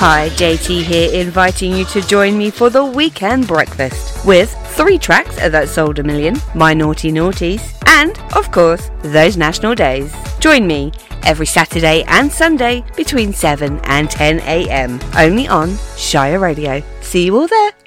Hi, JT here, inviting you to join me for the weekend breakfast with 3 tracks that sold a million, my naughty naughties, and, of course, those national days. Join me every Saturday and Sunday between 7 and 10 a.m. only on Shire Radio. See you all there.